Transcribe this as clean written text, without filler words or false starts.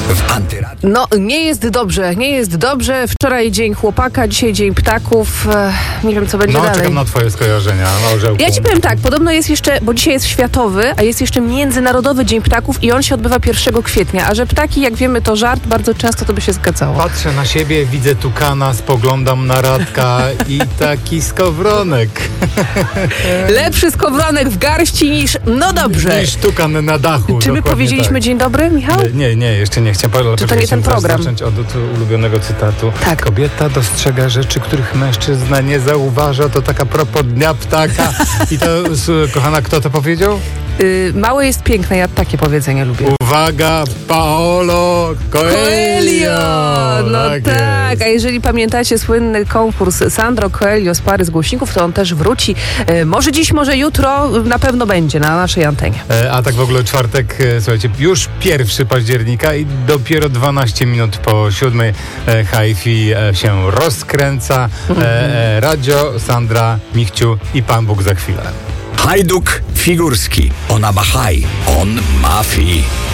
w Antyradiu. No, nie jest dobrze. Wczoraj dzień chłopaka, dzisiaj dzień ptaków. Nie wiem, co będzie dalej. Czekam na twoje skojarzenia, orzełku. Ja ci powiem tak, podobno jest jeszcze, bo dzisiaj jest światowy, a jest jeszcze Międzynarodowy Dzień Ptaków i on się odbywa 1 kwietnia. A że ptaki, jak wiemy, to żart, bardzo często to by się zgadzało. Patrzę na siebie, widzę tukana, spoglądam na Radka i taki skowronek. Lepszy skowronek w garści niż, no dobrze. Niż tukan na dachu. Czy my powiedzieliśmy tak. dzień dobry, Michał? Nie, jeszcze nie chciałem. Czy to nie ten program? Zacząć od ulubionego cytatu. Tak. Kobieta dostrzega rzeczy, których mężczyzna nie zauważa. To taka propos Dnia Ptaka. I to, kochana, kto to powiedział? Małe jest piękne, ja takie powiedzenie lubię. Uwaga, Paolo Coelho! No tak, a jeżeli pamiętacie słynny konkurs Sandro Coelho z Pary z Głośników, to on też wróci. Może dziś, może jutro, na pewno będzie na naszej antenie. A tak w ogóle czwartek, słuchajcie, już 1 października i dopiero 12 minut po 7 Hi-Fi się rozkręca. Radio, Sandra, Michciu i Pan Bóg za chwilę. Hajduk Figurski. Ona ma haj, on ma fi.